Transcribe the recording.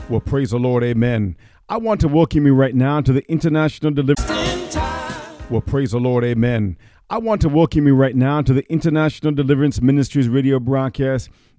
Well, praise the Lord, amen. I want to welcome you right now to the International Deliverance. Well, praise the Lord, amen. I want to welcome you right now to the International Deliverance Ministries radio broadcast